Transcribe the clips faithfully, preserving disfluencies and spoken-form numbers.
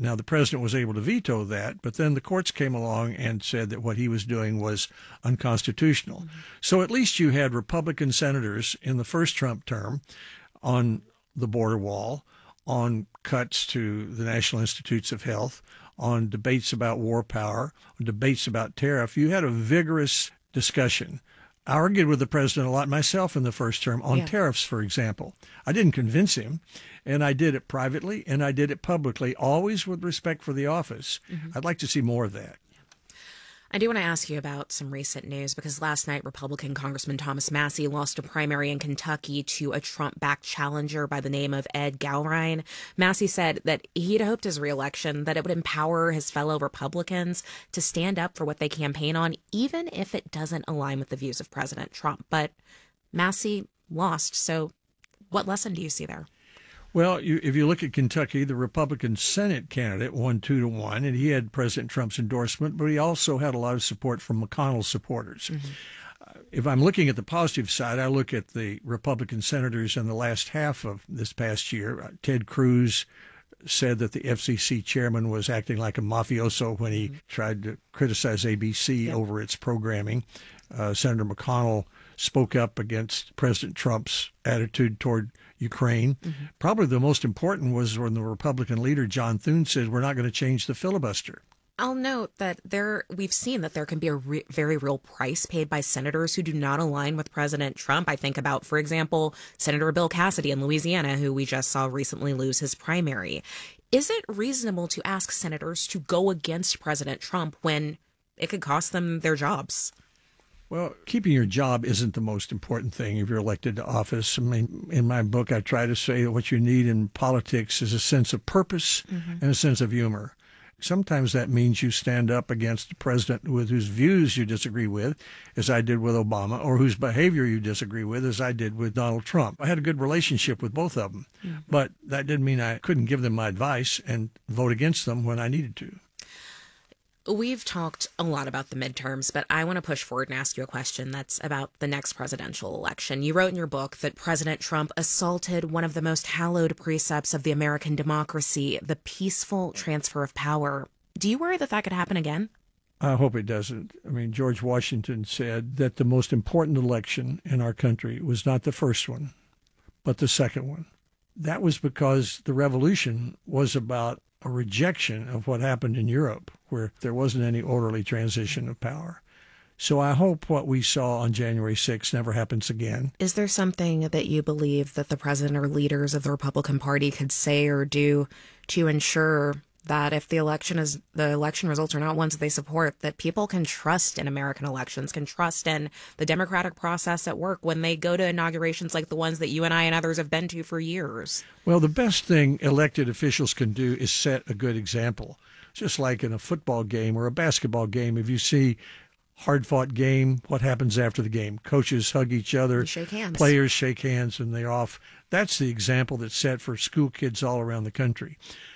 Now, the president was able to veto that, but then the courts came along and said that what he was doing was unconstitutional. Mm-hmm. So at least you had Republican senators in the first Trump term on the border wall, on cuts to the National Institutes of Health, on debates about war power, on debates about tariff. You had a vigorous discussion. I argued with the president a lot myself in the first term on yeah. tariffs, for example. I didn't convince him, and I did it privately, and I did it publicly, always with respect for the office. Mm-hmm. I'd like to see more of that. I do want to ask you about some recent news, because last night Republican Congressman Thomas Massie lost a primary in Kentucky to a Trump-backed challenger by the name of Ed Galrein. Massie said that he'd hoped his reelection, that it would empower his fellow Republicans to stand up for what they campaign on, even if it doesn't align with the views of President Trump. But Massie lost, so what lesson do you see there? Well, you, if you look at Kentucky, the Republican Senate candidate won two to one, and he had President Trump's endorsement, but he also had a lot of support from McConnell supporters. Mm-hmm. Uh, if I'm looking at the positive side, I look at the Republican senators in the last half of this past year. Uh, Ted Cruz said that the F C C chairman was acting like a mafioso when he mm-hmm. tried to criticize A B C yep. over its programming. Uh, Senator McConnell spoke up against President Trump's attitude toward Ukraine. Mm-hmm. Probably the most important was when the Republican leader, John Thune, said, we're not going to change the filibuster. I'll note that there we've seen that there can be a re- very real price paid by senators who do not align with President Trump. I think about, for example, Senator Bill Cassidy in Louisiana, who we just saw recently lose his primary. Is it reasonable to ask senators to go against President Trump when it could cost them their jobs? Well, keeping your job isn't the most important thing if you're elected to office. I mean, in my book, I try to say that what you need in politics is a sense of purpose mm-hmm. and a sense of humor. Sometimes that means you stand up against a president with whose views you disagree with, as I did with Obama, or whose behavior you disagree with, as I did with Donald Trump. I had a good relationship with both of them, mm-hmm. but that didn't mean I couldn't give them my advice and vote against them when I needed to. We've talked a lot about the midterms, but I want to push forward and ask you a question that's about the next presidential election. You wrote in your book that President Trump assaulted one of the most hallowed precepts of the American democracy, the peaceful transfer of power. Do you worry that that could happen again? I hope it doesn't. I mean, George Washington said that the most important election in our country was not the first one, but the second one. That was because the revolution was about a rejection of what happened in Europe, where there wasn't any orderly transition of power. So I hope what we saw on January sixth never happens again. Is there something that you believe that the president or leaders of the Republican Party could say or do to ensure that if the election is the election results are not ones that they support, that people can trust in American elections, can trust in the democratic process at work when they go to inaugurations like the ones that you and I and others have been to for years? Well, the best thing elected officials can do is set a good example. Just like in a football game or a basketball game, if you see hard-fought game, what happens after the game? Coaches hug each other, shake hands. Players shake hands, and they're off. That's the example that's set for school kids all around the country.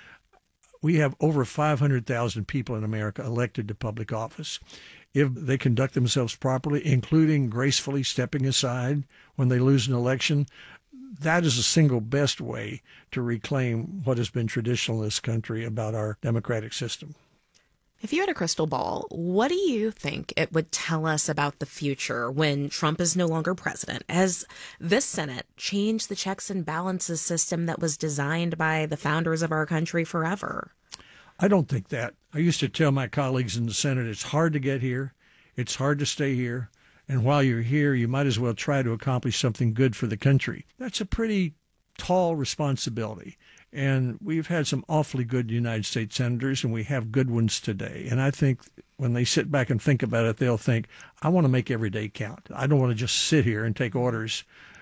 We have over five hundred thousand people in America elected to public office. If they conduct themselves properly, including gracefully stepping aside when they lose an election, that is the single best way to reclaim what has been traditional in this country about our democratic system. If you had a crystal ball, what do you think it would tell us about the future when Trump is no longer president? Has this Senate changed the checks and balances system that was designed by the founders of our country forever? I don't think that. I used to tell my colleagues in the Senate, it's hard to get here, it's hard to stay here, and while you're here, you might as well try to accomplish something good for the country. That's a pretty tall responsibility. And we've had some awfully good United States senators, and we have good ones today. And I think when they sit back and think about it, they'll think, I want to make every day count. I don't want to just sit here and take orders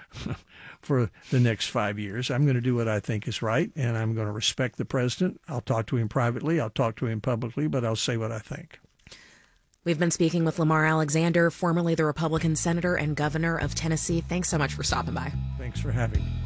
for the next five years. I'm going to do what I think is right, and I'm going to respect the president. I'll talk to him privately. I'll talk to him publicly, but I'll say what I think. We've been speaking with Lamar Alexander, formerly the Republican senator and governor of Tennessee. Thanks so much for stopping by. Thanks for having me.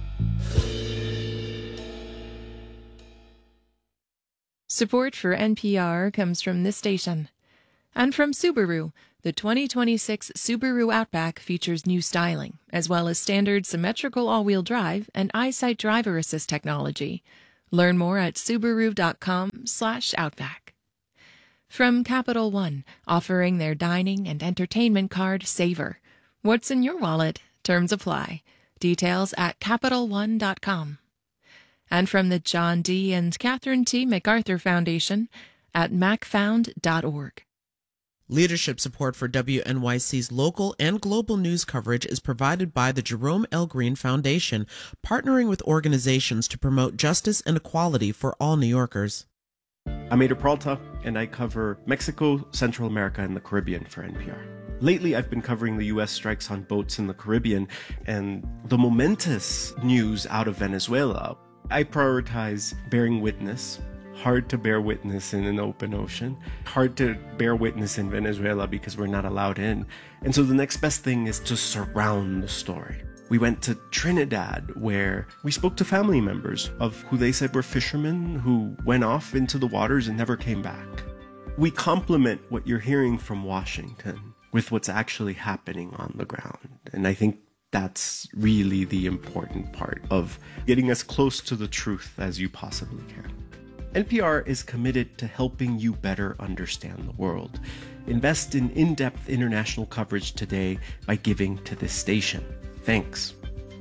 Support for N P R comes from this station. And from Subaru, the twenty twenty-six Subaru Outback features new styling, as well as standard symmetrical all-wheel drive and EyeSight driver assist technology. Learn more at Subaru.com slash Outback. From Capital One, offering their dining and entertainment card Savor. What's in your wallet? Terms apply. Details at Capital One dot com. And from the John D. and Catherine T. MacArthur Foundation at mac found dot org. Leadership support for W N Y C's local and global news coverage is provided by the Jerome L. Green Foundation, partnering with organizations to promote justice and equality for all New Yorkers. I'm Ada Peralta, and I cover Mexico, Central America, and the Caribbean for N P R. Lately, I've been covering the U S strikes on boats in the Caribbean and the momentous news out of Venezuela. I prioritize bearing witness. Hard to bear witness in an open ocean. Hard to bear witness in Venezuela because we're not allowed in. And so the next best thing is to surround the story. We went to Trinidad, where we spoke to family members of who they said were fishermen who went off into the waters and never came back. We complement what you're hearing from Washington with what's actually happening on the ground. And I think that's really the important part of getting as close to the truth as you possibly can. N P R is committed to helping you better understand the world. Invest in in-depth international coverage today by giving to this station. Thanks.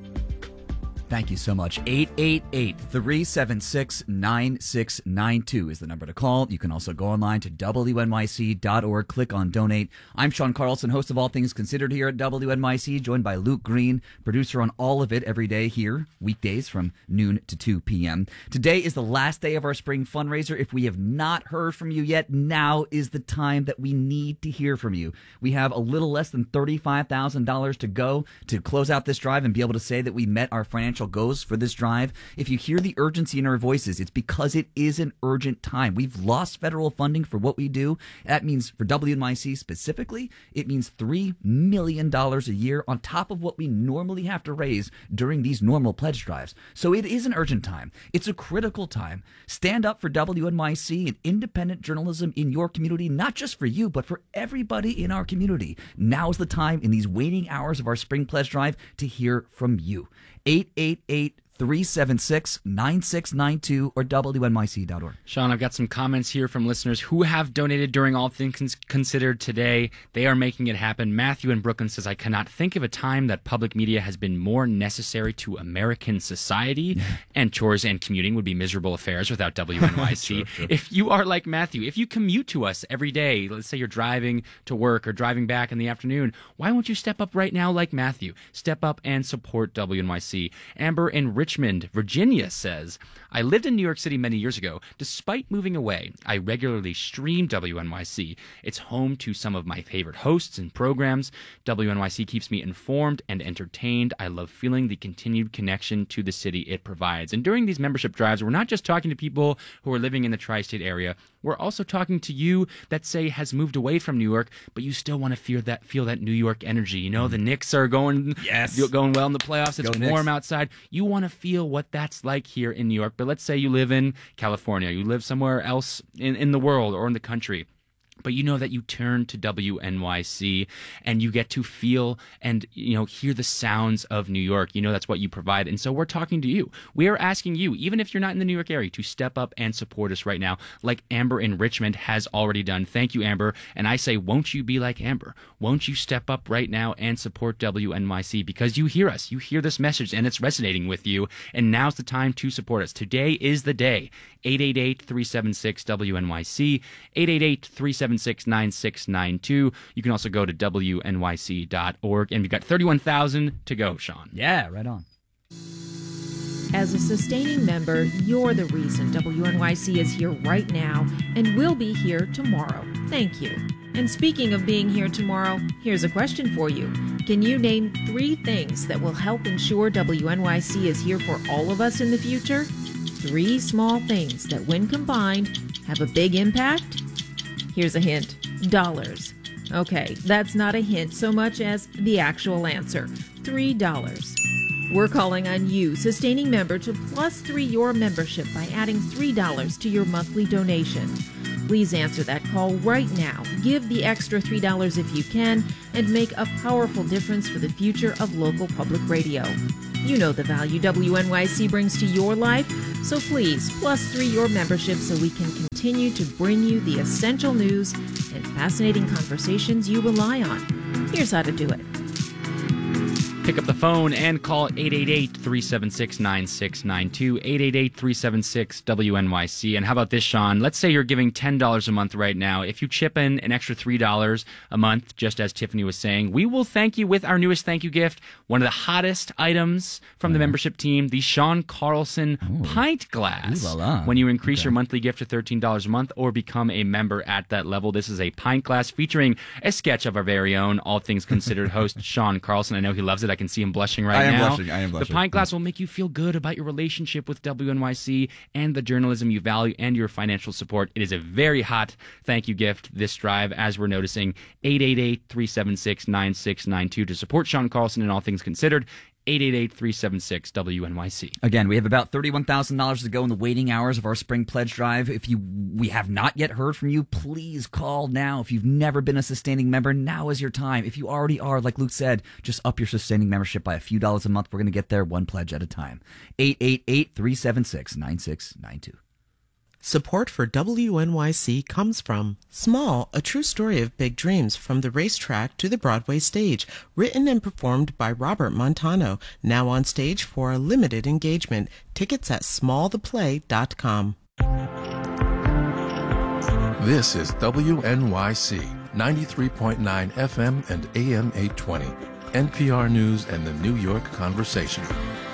Thank you so much. eight eight eight, three seven six, nine six nine two is the number to call. You can also go online to W N Y C dot org, click on donate. I'm Sean Carlson, host of All Things Considered here at W N Y C, joined by Luke Green, producer on all of it every day here, weekdays from noon to two p.m. Today is the last day of our spring fundraiser. If we have not heard from you yet, now is the time that we need to hear from you. We have a little less than thirty-five thousand dollars to go to close out this drive and be able to say that we met our financial goals for this drive. If you hear the urgency in our voices, it's because it is an urgent time. We've lost federal funding for what we do. That means for W N Y C specifically, it means three million dollars a year on top of what we normally have to raise during these normal pledge drives. So it is an urgent time. It's a critical time. Stand up for W N Y C and independent journalism in your community, not just for you, but for everybody in our community. Now is the time in these waiting hours of our spring pledge drive to hear from you. eight eight eight, three seven six, nine six nine two or W N Y C dot org. Sean, I've got some comments here from listeners who have donated during All Things Considered today. They are making it happen. Matthew in Brooklyn says, I cannot think of a time that public media has been more necessary to American society, and chores and commuting would be miserable affairs without W N Y C. Sure, sure. If you are like Matthew, if you commute to us every day, let's say you're driving to work or driving back in the afternoon, why won't you step up right now like Matthew? Step up and support W N Y C. Amber in Richmond, Virginia says, I lived in New York City many years ago. Despite moving away, I regularly stream W N Y C. It's home to some of my favorite hosts and programs. W N Y C keeps me informed and entertained. I love feeling the continued connection to the city it provides. And during these membership drives, we're not just talking to people who are living in the tri-state area. We're also talking to you that, say, has moved away from New York, but you still want to feel that feel that New York energy. You know, the Knicks are going, yes. going well in the playoffs. It's Go warm Knicks. Outside. You want to feel what that's like here in New York. But let's say you live in California. You live somewhere else in, in the world or in the country. But you know that you turn to W N Y C and you get to feel and, you know, hear the sounds of New York. You know that's what you provide. And so we're talking to you. We are asking you, even if you're not in the New York area, to step up and support us right now, like Amber in Richmond has already done. Thank you, Amber. And I say, won't you be like Amber? Won't you step up right now and support W N Y C? Because you hear us. You hear this message and it's resonating with you. And now's the time to support us. Today is the day. eight eight eight, three seven six, W N Y C. eight eight eight, three seven six, nine six nine two. You can also go to W N Y C dot org. And we've got thirty-one thousand to go, Sean. Yeah, right on. As a sustaining member, you're the reason W N Y C is here right now and will be here tomorrow. Thank you. And speaking of being here tomorrow, here's a question for you. Can you name three things that will help ensure W N Y C is here for all of us in the future? Three small things that, when combined, have a big impact? Here's a hint. Dollars. Okay, that's not a hint so much as the actual answer. Three dollars. We're calling on you, sustaining member, to plus three your membership by adding three dollars to your monthly donation. Please answer that call right now. Give the extra three dollars if you can, and make a powerful difference for the future of local public radio. You know the value W N Y C brings to your life, so please plus three your membership so we can continue to bring you the essential news and fascinating conversations you rely on. Here's how to do it. Pick up the phone and call eight eight eight, three seven six, nine six nine two, eight eight eight, three seven six, W N Y C. And how about this, Sean? Let's say you're giving ten dollars a month right now. If you chip in an extra three dollars a month, just as Tiffany was saying, we will thank you with our newest thank you gift, one of the hottest items from the membership team, the Sean Carlson Ooh. Pint Glass. Ooh la la. When you increase Okay. your monthly gift to thirteen dollars a month or become a member at that level, this is a pint glass featuring a sketch of our very own All Things Considered host, Sean Carlson. I know he loves it. I can see him blushing right I am now. blushing. I am blushing. The pint glass will make you feel good about your relationship with W N Y C and the journalism you value and your financial support. It is a very hot thank you gift this drive, as we're noticing. eight eight eight, three seven six, nine six nine two to support Sean Carlson and All Things Considered. eight eight eight, three seven six, W N Y C. Again, we have about thirty-one thousand dollars to go in the waiting hours of our spring pledge drive. If you we have not yet heard from you, please call now. If you've never been a sustaining member, now is your time. If you already are, like Luke said, just up your sustaining membership by a few dollars a month. We're going to get there one pledge at a time. eight eight eight, three seven six, nine six nine two. Support for W N Y C comes from Small, a true story of big dreams from the racetrack to the Broadway stage, written and performed by Robert Montano, now on stage for a limited engagement. Tickets at small the play dot com. This is W N Y C, ninety-three point nine F M and A M eight twenty, N P R News and the New York Conversation.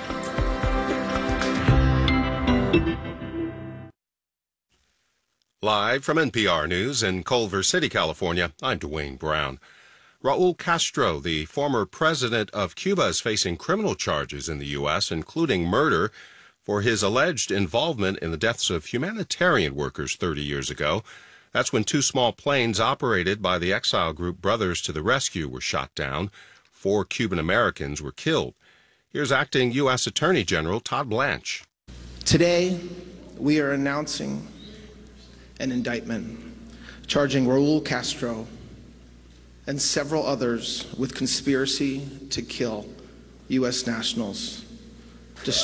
Live from N P R News in Culver City, California, I'm Dwayne Brown. Raul Castro, the former president of Cuba, is facing criminal charges in the U S, including murder, for his alleged involvement in the deaths of humanitarian workers thirty years ago. That's when two small planes operated by the exile group Brothers to the Rescue were shot down. Four Cuban Americans were killed. Here's acting U S Attorney General Todd Blanche. Today, we are announcing an indictment charging Raul Castro and several others with conspiracy to kill U S nationals. Just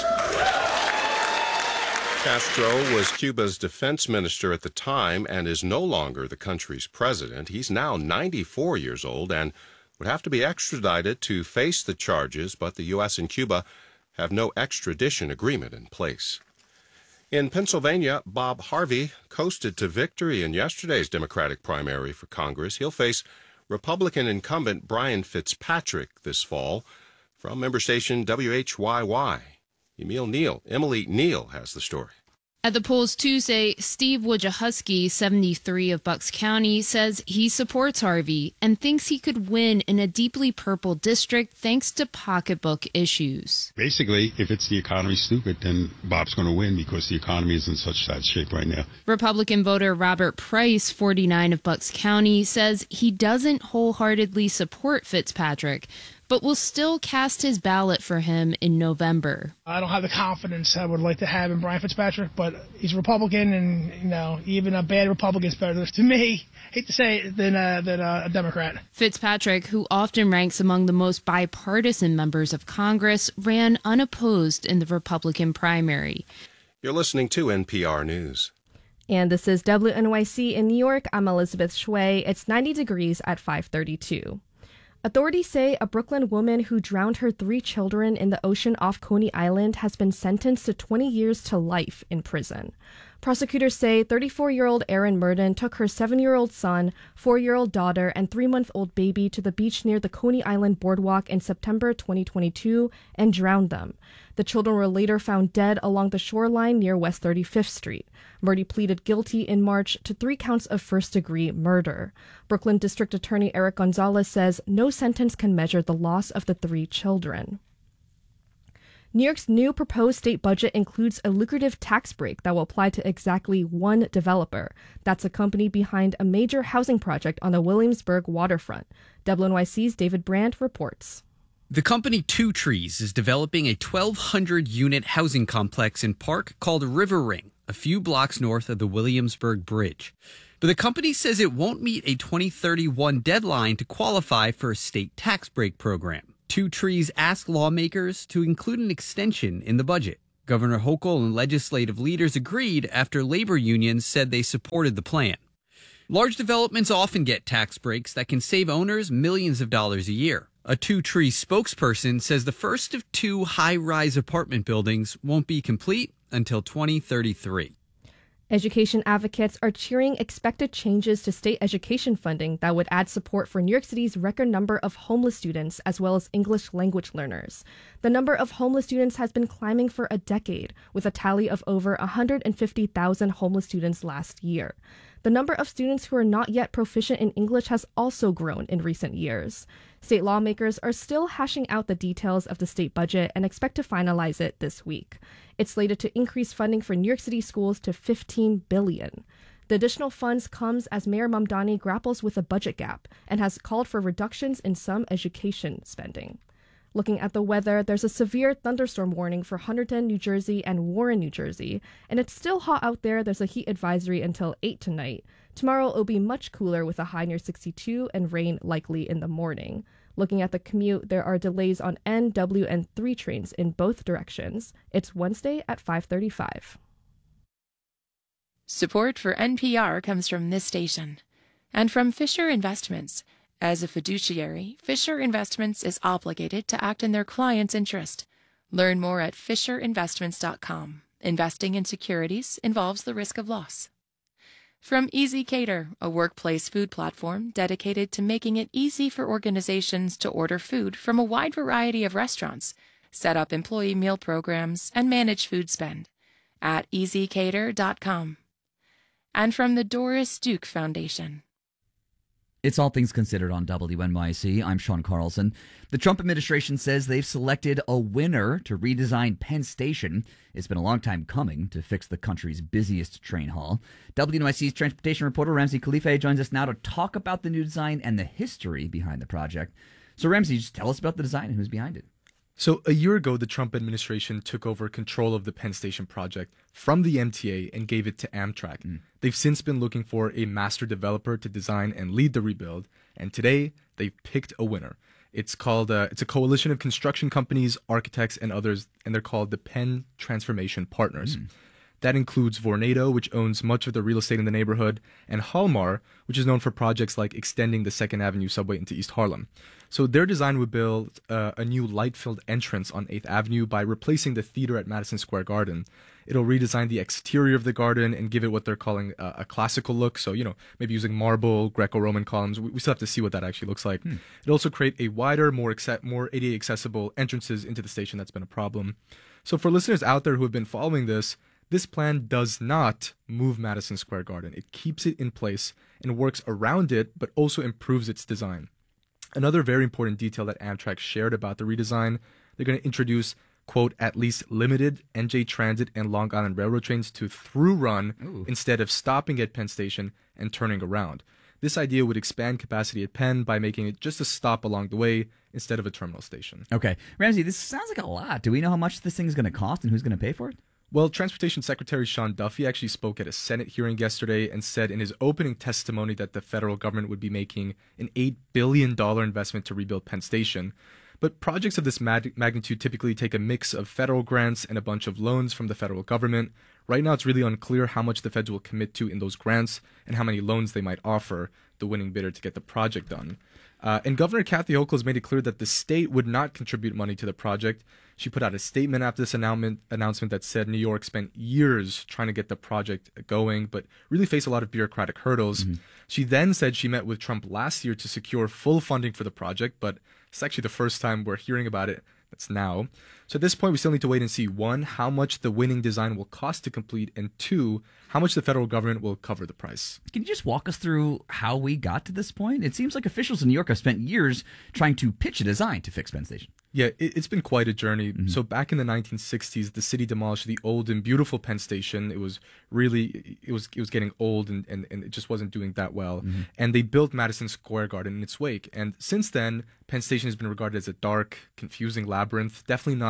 Castro was Cuba's defense minister at the time and is no longer the country's president. He's now ninety-four years old and would have to be extradited to face the charges, but the U S and Cuba have no extradition agreement in place. In Pennsylvania, Bob Harvey coasted to victory in yesterday's Democratic primary for Congress. He'll face Republican incumbent Brian Fitzpatrick this fall. From member station W H Y Y, Emil Neal, Emily Neal has the story. At the polls Tuesday, Steve Wojciechowski, seventy-three of Bucks County, says he supports Harvey and thinks he could win in a deeply purple district thanks to pocketbook issues. Basically, if it's the economy stupid, then Bob's going to win because the economy is in such bad shape right now. Republican voter Robert Price, forty-nine of Bucks County, says he doesn't wholeheartedly support Fitzpatrick, but will still cast his ballot for him in November. I don't have the confidence I would like to have in Brian Fitzpatrick, but he's a Republican, and you know, even a bad Republican is better to me, hate to say it, than, uh, than uh, a Democrat. Fitzpatrick, who often ranks among the most bipartisan members of Congress, ran unopposed in the Republican primary. You're listening to N P R News. And this is W N Y C in New York. I'm Elizabeth Shui. It's ninety degrees at five thirty-two. Authorities say a Brooklyn woman who drowned her three children in the ocean off Coney Island has been sentenced to twenty years to life in prison. Prosecutors say thirty-four-year-old Erin Murden took her seven-year-old son, four-year-old daughter, and three-month-old baby to the beach near the Coney Island boardwalk in September twenty twenty-two and drowned them. The children were later found dead along the shoreline near West thirty-fifth Street. Murdy pleaded guilty in March to three counts of first-degree murder. Brooklyn District Attorney Eric Gonzalez says no sentence can measure the loss of the three children. New York's new proposed state budget includes a lucrative tax break that will apply to exactly one developer. That's a company behind a major housing project on the Williamsburg waterfront. W N Y C's David Brandt reports. The company Two Trees is developing a twelve hundred unit housing complex in Park called River Ring, a few blocks north of the Williamsburg Bridge. But the company says it won't meet a twenty thirty-one deadline to qualify for a state tax break program. Two Trees asked lawmakers to include an extension in the budget. Governor Hochul and legislative leaders agreed after labor unions said they supported the plan. Large developments often get tax breaks that can save owners millions of dollars a year. A Two Trees spokesperson says the first of two high-rise apartment buildings won't be complete until twenty thirty-three. Education advocates are cheering expected changes to state education funding that would add support for New York City's record number of homeless students as well as English language learners. The number of homeless students has been climbing for a decade, with a tally of over one hundred fifty thousand homeless students last year. The number of students who are not yet proficient in English has also grown in recent years. State lawmakers are still hashing out the details of the state budget and expect to finalize it this week. It's slated to increase funding for New York City schools to fifteen billion dollars. The additional funds comes as Mayor Mamdani grapples with a budget gap and has called for reductions in some education spending. Looking at the weather, there's a severe thunderstorm warning for Hunterdon, New Jersey and Warren, New Jersey. And it's still hot out there. There's a heat advisory until eight tonight. Tomorrow it'll be much cooler with a high near sixty-two and rain likely in the morning. Looking at the commute, there are delays on N, W, and three trains in both directions. It's Wednesday at five thirty-five. Support for N P R comes from this station and from Fisher Investments. As a fiduciary, Fisher Investments is obligated to act in their client's interest. Learn more at fisher investments dot com. Investing in securities involves the risk of loss. From Easy Cater, a workplace food platform dedicated to making it easy for organizations to order food from a wide variety of restaurants, set up employee meal programs, and manage food spend at easy cater dot com. And from the Doris Duke Foundation. It's All Things Considered on W N Y C. I'm Sean Carlson. The Trump administration says they've selected a winner to redesign Penn Station. It's been a long time coming to fix the country's busiest train hall. W N Y C's transportation reporter Ramsey Khalife joins us now to talk about the new design and the history behind the project. So Ramsey, just tell us about the design and who's behind it. So a year ago, the Trump administration took over control of the Penn Station project from the M T A and gave it to Amtrak. Mm. They've since been looking for a master developer to design and lead the rebuild, and today they've picked a winner. It's called uh, it's a coalition of construction companies, architects, and others, and they're called the Penn Transformation Partners. Mm. That includes Vornado, which owns much of the real estate in the neighborhood, and Hallmar, which is known for projects like extending the Second Avenue subway into East Harlem. So their design would build uh, a new light-filled entrance on eighth Avenue by replacing the theater at Madison Square Garden. It'll redesign the exterior of the garden and give it what they're calling a, a classical look. So, you know, maybe using marble, Greco-Roman columns. We, we still have to see what that actually looks like. Hmm. It'll also create a wider, more accept, more A D A accessible entrances into the station. That's been a problem. So for listeners out there who have been following this, this plan does not move Madison Square Garden. It keeps it in place and works around it, but also improves its design. Another very important detail that Amtrak shared about the redesign, they're going to introduce, quote, at least limited N J Transit and Long Island Railroad trains to through run Ooh. Instead of stopping at Penn Station and turning around. This idea would expand capacity at Penn by making it just a stop along the way instead of a terminal station. Okay. Ramsey, this sounds like a lot. Do we know how much this thing is going to cost and who's going to pay for it? Well, Transportation Secretary Sean Duffy actually spoke at a Senate hearing yesterday and said in his opening testimony that the federal government would be making an eight billion dollars investment to rebuild Penn Station. But projects of this mag- magnitude typically take a mix of federal grants and a bunch of loans from the federal government. Right now, it's really unclear how much the feds will commit to in those grants and how many loans they might offer the winning bidder to get the project done. Uh, and Governor Kathy Hochul has made it clear that the state would not contribute money to the project. She put out a statement after this announcement, announcement that said New York spent years trying to get the project going, but really faced a lot of bureaucratic hurdles. Mm-hmm. She then said she met with Trump last year to secure full funding for the project, but it's actually the first time we're hearing about it. That's now. So at this point, we still need to wait and see, one, how much the winning design will cost to complete, and two, how much the federal government will cover the price. Can you just walk us through how we got to this point? It seems like officials in New York have spent years trying to pitch a design to fix Penn Station. Yeah, it, it's been quite a journey. Mm-hmm. So back in the nineteen sixties, the city demolished the old and beautiful Penn Station. It was really, it was it was getting old and, and, and it just wasn't doing that well. Mm-hmm. And they built Madison Square Garden in its wake. And since then, Penn Station has been regarded as a dark, confusing labyrinth, definitely not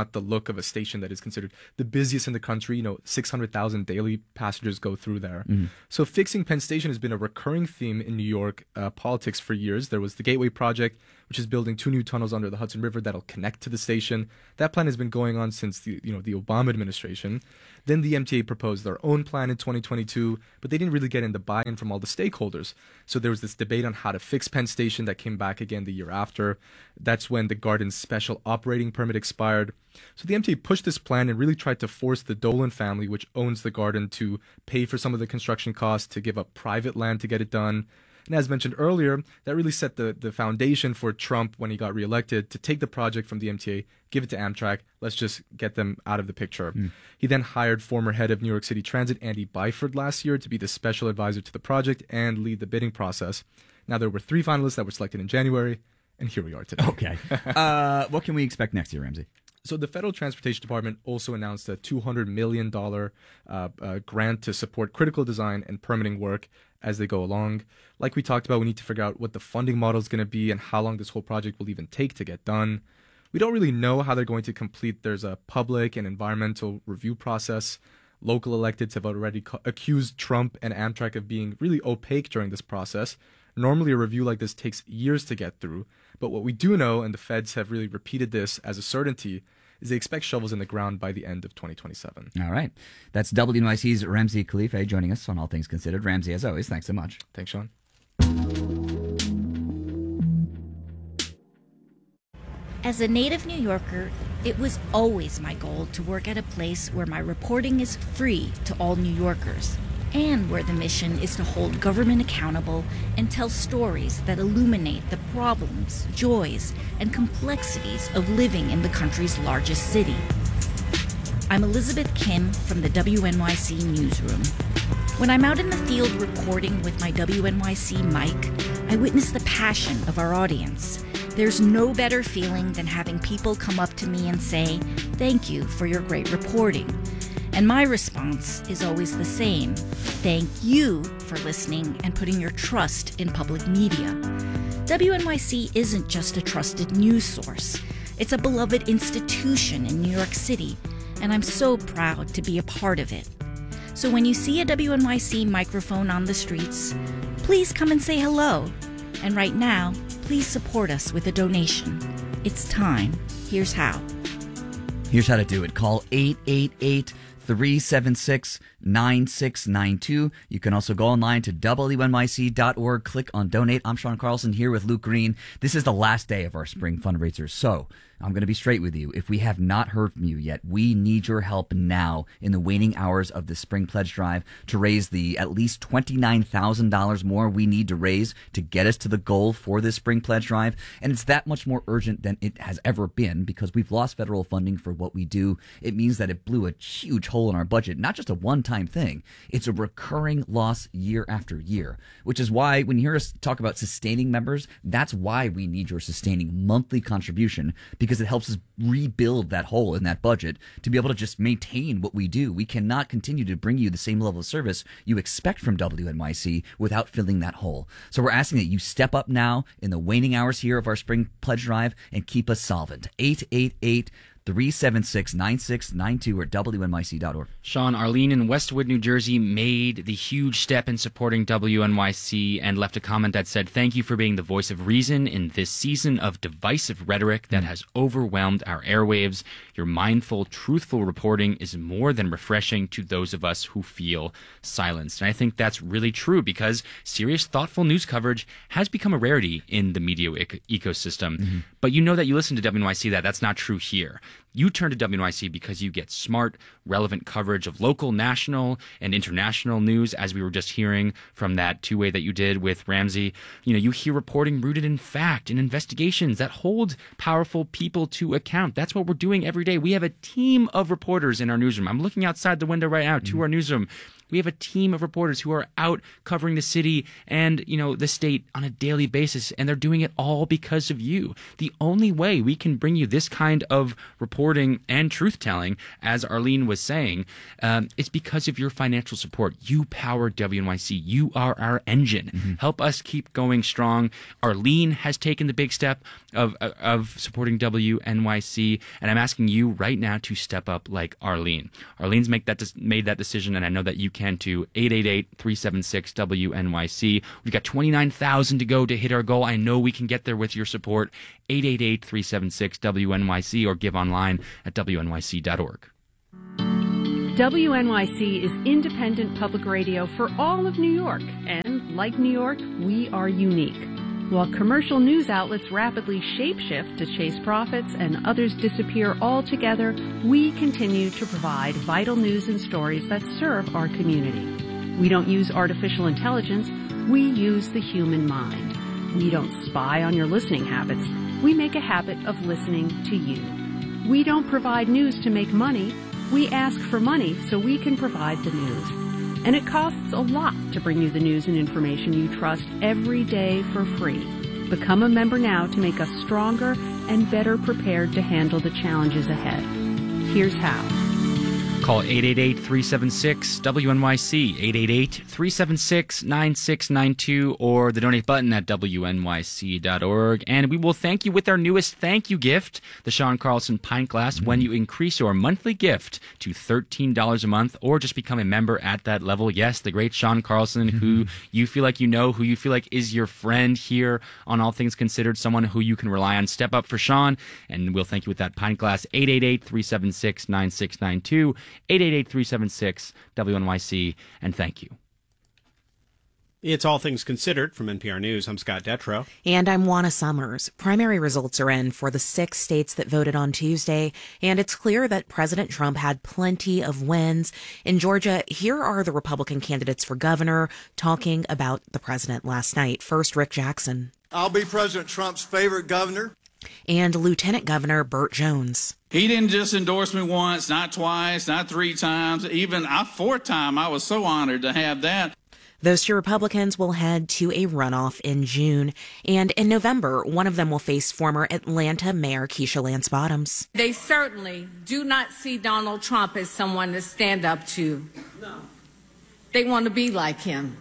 not the look of a station that is considered the busiest in the country. You know, six hundred thousand daily passengers go through there. Mm-hmm. So fixing Penn Station has been a recurring theme in New York uh, politics for years. There was the Gateway Project, which is building two new tunnels under the Hudson River that'll connect to the station. That plan has been going on since the you know the Obama administration. Then the M T A proposed their own plan in twenty twenty-two, but they didn't really get into buy-in from all the stakeholders. So there was this debate on how to fix Penn Station that came back again the year after. That's when the Garden's special operating permit expired. So the M T A pushed this plan and really tried to force the Dolan family, which owns the Garden, to pay for some of the construction costs, to give up private land to get it done. And as mentioned earlier, that really set the, the foundation for Trump when he got reelected to take the project from the M T A, give it to Amtrak. Let's just get them out of the picture. Mm. He then hired former head of New York City Transit, Andy Byford, last year to be the special advisor to the project and lead the bidding process. Now, there were three finalists that were selected in January, and here we are today. Okay. uh, what can we expect next year, Ramsey? So the Federal Transportation Department also announced a two hundred million dollars uh, uh, grant to support critical design and permitting work as they go along. Like we talked about, we need to figure out what the funding model is going to be and how long this whole project will even take to get done. We don't really know how they're going to complete. There's a public and environmental review process. Local electeds have already co- accused Trump and Amtrak of being really opaque during this process. Normally, a review like this takes years to get through. But what we do know, and the feds have really repeated this as a certainty, is they expect shovels in the ground by the end of twenty twenty-seven. All right. That's W N Y C's Ramsey Khalife joining us on All Things Considered. Ramsey, as always, thanks so much. Thanks, Sean. As a native New Yorker, it was always my goal to work at a place where my reporting is free to all New Yorkers, and where the mission is to hold government accountable and tell stories that illuminate the problems, joys, and complexities of living in the country's largest city. I'm Elizabeth Kim from the W N Y C newsroom. When I'm out in the field reporting with my W N Y C mic, I witness the passion of our audience. There's no better feeling than having people come up to me and say, "Thank you for your great reporting." And my response is always the same. Thank you for listening and putting your trust in public media. W N Y C isn't just a trusted news source. It's a beloved institution in New York City, and I'm so proud to be a part of it. So when you see a W N Y C microphone on the streets, please come and say hello. And right now, please support us with a donation. It's time. Here's how. Here's how to do it. Call eight eight eight, three seven six, nine six nine two. You can also go online to W N Y C dot org. Click on donate. I'm Sean Carlson here with Luke Green. This is the last day of our spring fundraiser. So I'm going to be straight with you. If we have not heard from you yet, we need your help now in the waning hours of the Spring Pledge Drive to raise the at least twenty-nine thousand dollars more we need to raise to get us to the goal for this Spring Pledge Drive. And it's that much more urgent than it has ever been because we've lost federal funding for what we do. It means that it blew a huge hole in our budget, not just a one-time thing. It's a recurring loss year after year, which is why when you hear us talk about sustaining members, that's why we need your sustaining monthly contribution, because it helps us rebuild that hole in that budget to be able to just maintain what we do. We cannot continue to bring you the same level of service you expect from W N Y C without filling that hole. So we're asking that you step up now in the waning hours here of our Spring Pledge Drive and keep us solvent. eight eight eight, three seven six, nine six nine two or W N Y C dot org. Sean, Arlene in Westwood, New Jersey made the huge step in supporting W N Y C and left a comment that said, "Thank you for being the voice of reason in this season of divisive rhetoric that has overwhelmed our airwaves. Your mindful, truthful reporting is more than refreshing to those of us who feel silenced." And I think that's really true because serious, thoughtful news coverage has become a rarity in the media ec- ecosystem. Mm-hmm. But you know that you listen to W N Y C that that's not true here. You turn to W N Y C because you get smart, relevant coverage of local, national, and international news, as we were just hearing from that two-way that you did with Ramsey. You know, you hear reporting rooted in fact and investigations that hold powerful people to account. That's what we're doing every day. We have a team of reporters in our newsroom. I'm looking outside the window right now to mm-hmm. our newsroom. We have a team of reporters who are out covering the city and, you know, the state on a daily basis, and they're doing it all because of you. The only way we can bring you this kind of reporting reporting and truth-telling, as Arlene was saying, um, it's because of your financial support. You power W N Y C. You are our engine. Mm-hmm. Help us keep going strong. Arlene has taken the big step of, of supporting W N Y C, and I'm asking you right now to step up like Arlene. Arlene's make that made that decision, and I know that you can too. eight eight eight, three seven six, W N Y C. We've got twenty-nine thousand to go to hit our goal. I know we can get there with your support. eight eight eight, three seven six, W N Y C or give online at W N Y C dot org. W N Y C is independent public radio for all of New York, and like New York, we are unique. While commercial news outlets rapidly shapeshift to chase profits and others disappear altogether, we continue to provide vital news and stories that serve our community. We don't use artificial intelligence, we use the human mind. We don't spy on your listening habits, we make a habit of listening to you. We don't provide news to make money, we ask for money so we can provide the news. And it costs a lot to bring you the news and information you trust every day for free. Become a member now to make us stronger and better prepared to handle the challenges ahead. Here's how. Call eight eight eight, three seven six, W N Y C, eight eight eight, three seven six, nine six nine two, or the donate button at W N Y C dot org. And we will thank you with our newest thank you gift, the Sean Carlson Pint Glass, mm-hmm. when you increase your monthly gift to thirteen dollars a month or just become a member at that level. Yes, the great Sean Carlson, mm-hmm. who you feel like you know, who you feel like is your friend here on All Things Considered, someone who you can rely on. Step up for Sean, and we'll thank you with that pint glass. eight eight eight, three seven six, nine six nine two, eight eight eight, three seven six, W N Y C, and thank you. It's All Things Considered from N P R News. I'm Scott Detrow. And I'm Juana Summers. Primary results are in for the six states that voted on Tuesday, and it's clear that President Trump had plenty of wins. In Georgia, here are the Republican candidates for governor talking about the president last night. First, Rick Jackson. I'll be President Trump's favorite governor. And Lieutenant Governor Burt Jones. He didn't just endorse me once, not twice, not three times, even a fourth time. I was so honored to have that. Those two Republicans will head to a runoff in June. And in November, one of them will face former Atlanta Mayor Keisha Lance Bottoms. They certainly do not see Donald Trump as someone to stand up to. No. They want to be like him.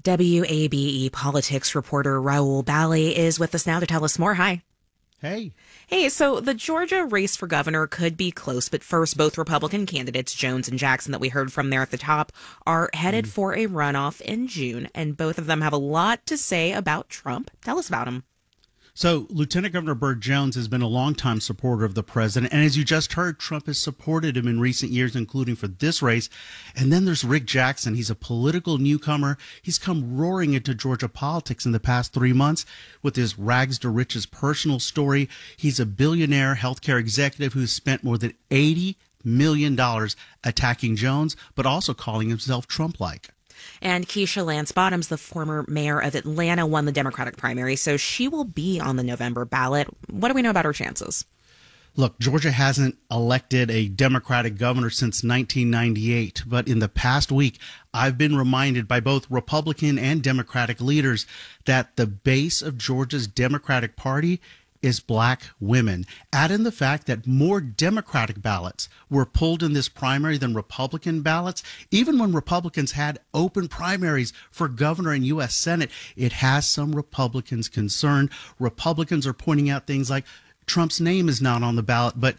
W A B E politics reporter Raul Bali is with us now to tell us more. Hi. Hey. Hey, so the Georgia race for governor could be close, but first, both Republican candidates, Jones and Jackson, that we heard from there at the top, are headed mm. for a runoff in June, and both of them have a lot to say about Trump. Tell us about him. So Lieutenant Governor Burt Jones has been a longtime supporter of the president. And as you just heard, Trump has supported him in recent years, including for this race. And then there's Rick Jackson. He's a political newcomer. He's come roaring into Georgia politics in the past three months with his rags to riches personal story. He's a billionaire healthcare executive who's spent more than eighty million dollars attacking Jones, but also calling himself Trump-like. And Keisha Lance Bottoms, the former mayor of Atlanta, won the Democratic primary, so she will be on the November ballot. What do we know about her chances? Look, Georgia hasn't elected a Democratic governor since nineteen ninety-eight, but in the past week, I've been reminded by both Republican and Democratic leaders that the base of Georgia's Democratic Party is black women. Add in the fact that more Democratic ballots were pulled in this primary than Republican ballots. Even when Republicans had open primaries for governor and U S Senate, it has some Republicans concerned. Republicans are pointing out things like Trump's name is not on the ballot, but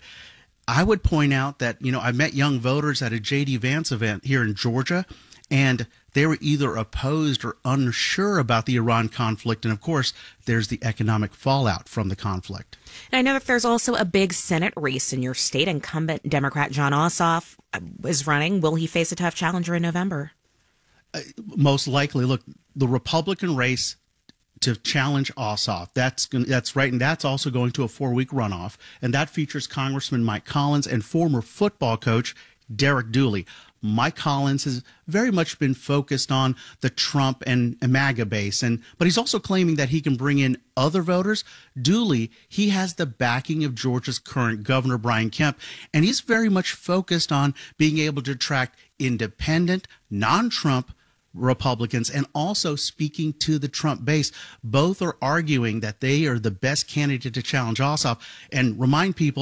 I would point out that, you know, I met young voters at a J D Vance event here in Georgia, and they were either opposed or unsure about the Iran conflict. And of course, there's the economic fallout from the conflict. And I know that there's also a big Senate race in your state. Incumbent Democrat Jon Ossoff is running. Will he face a tough challenger in November? Uh, most likely. Look, the Republican race to challenge Ossoff, that's that's right, and that's also going to a four-week runoff. And that features Congressman Mike Collins and former football coach Derek Dooley. Mike Collins has very much been focused on the Trump and MAGA base, and but he's also claiming that he can bring in other voters. Dooley, he has the backing of Georgia's current governor, Brian Kemp, and he's very much focused on being able to attract independent, non-Trump Republicans and also speaking to the Trump base. Both are arguing that they are the best candidate to challenge Ossoff. And remind people,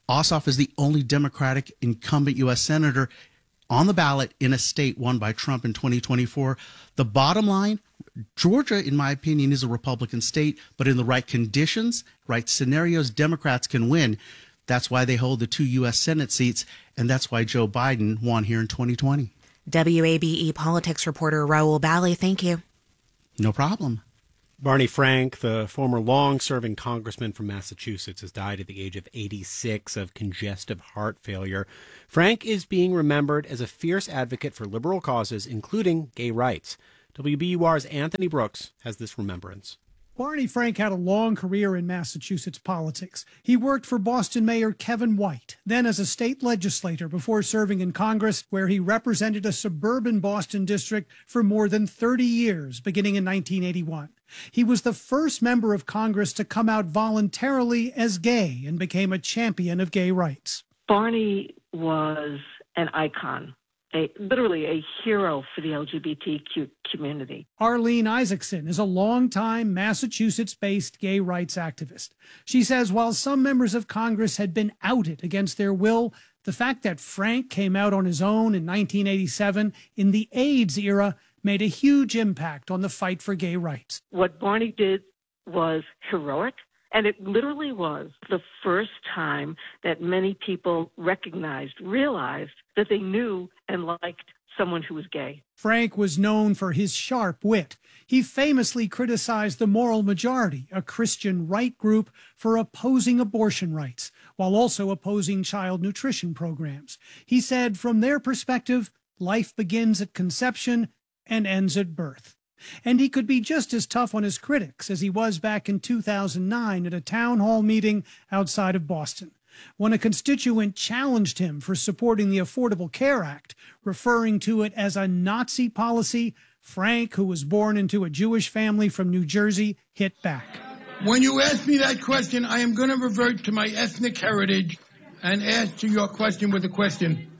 Ossoff is the only Democratic incumbent U S senator on the ballot in a state won by Trump in twenty twenty-four. The bottom line, Georgia, in my opinion, is a Republican state, but in the right conditions, right scenarios, Democrats can win. That's why they hold the two U S Senate seats, and that's why Joe Biden won here in twenty twenty. W A B E politics reporter Raul Bally, thank you. No problem. Barney Frank, the former long-serving congressman from Massachusetts, has died at the age of eighty-six of congestive heart failure. Frank is being remembered as a fierce advocate for liberal causes, including gay rights. W B U R's Anthony Brooks has this remembrance. Barney Frank had a long career in Massachusetts politics. He worked for Boston Mayor Kevin White, then as a state legislator before serving in Congress, where he represented a suburban Boston district for more than thirty years, beginning in nineteen eighty-one. He was the first member of Congress to come out voluntarily as gay and became a champion of gay rights. Barney was an icon. A, literally a hero for the L G B T Q community. Arlene Isaacson is a longtime Massachusetts-based gay rights activist. She says while some members of Congress had been outed against their will, the fact that Frank came out on his own in nineteen eighty-seven in the AIDS era made a huge impact on the fight for gay rights. What Barney did was heroic. And it literally was the first time that many people recognized, realized that they knew and liked someone who was gay. Frank was known for his sharp wit. He famously criticized the Moral Majority, a Christian right group, for opposing abortion rights, while also opposing child nutrition programs. He said, from their perspective, life begins at conception and ends at birth. And he could be just as tough on his critics as he was back in two thousand nine at a town hall meeting outside of Boston, when a constituent challenged him for supporting the Affordable Care Act, referring to it as a Nazi policy. Frank, who was born into a Jewish family from New Jersey, hit back. When you ask me that question, I am going to revert to my ethnic heritage and answer your question with a question.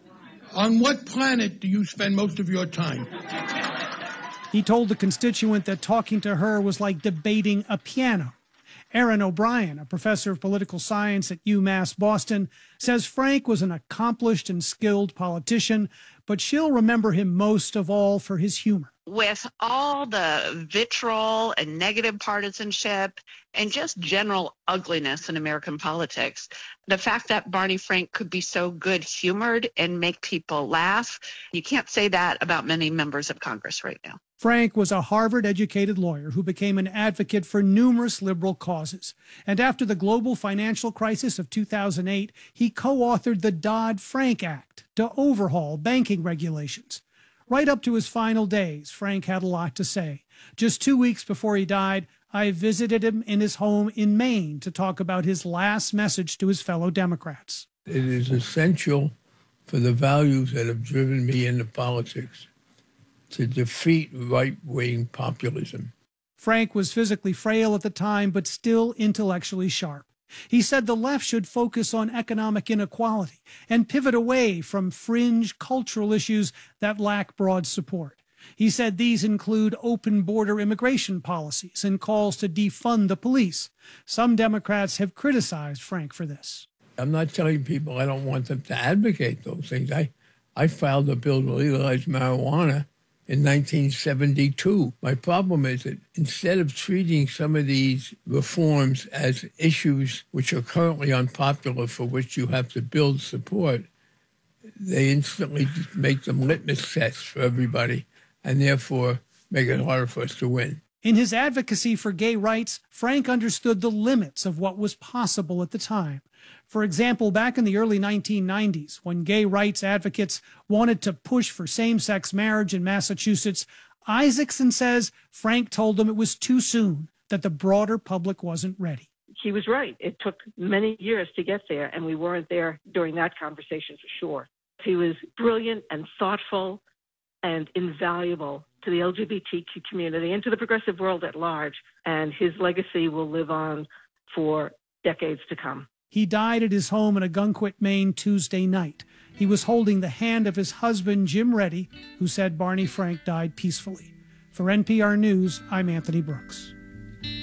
On what planet do you spend most of your time? He told the constituent that talking to her was like debating a piano. Aaron O'Brien, a professor of political science at UMass Boston, says Frank was an accomplished and skilled politician, but she'll remember him most of all for his humor. With all the vitriol and negative partisanship and just general ugliness in American politics, the fact that Barney Frank could be so good-humored and make people laugh, you can't say that about many members of Congress right now. Frank was a Harvard-educated lawyer who became an advocate for numerous liberal causes. And after the global financial crisis of two thousand eight, he co-authored the Dodd-Frank Act to overhaul banking regulations. Right up to his final days, Frank had a lot to say. Just two weeks before he died, I visited him in his home in Maine to talk about his last message to his fellow Democrats. It is essential for the values that have driven me into politics to defeat right-wing populism. Frank was physically frail at the time, but still intellectually sharp. He said the left should focus on economic inequality and pivot away from fringe cultural issues that lack broad support. He said these include open border immigration policies and calls to defund the police. Some Democrats have criticized Frank for this. I'm not telling people I don't want them to advocate those things. I, I filed a bill to legalize marijuana in nineteen seventy-two. My problem is that instead of treating some of these reforms as issues which are currently unpopular for which you have to build support, they instantly just make them litmus tests for everybody and therefore make it harder for us to win. In his advocacy for gay rights, Frank understood the limits of what was possible at the time. For example, back in the early nineteen nineties, when gay rights advocates wanted to push for same-sex marriage in Massachusetts, Isaacson says Frank told them it was too soon, that the broader public wasn't ready. He was right. It took many years to get there, and we weren't there during that conversation for sure. He was brilliant and thoughtful and invaluable to the L G B T Q community and to the progressive world at large, and his legacy will live on for decades to come. He died at his home in Ogunquit, Maine, Tuesday night. He was holding the hand of his husband, Jim Reddy, who said Barney Frank died peacefully. For N P R News, I'm Anthony Brooks.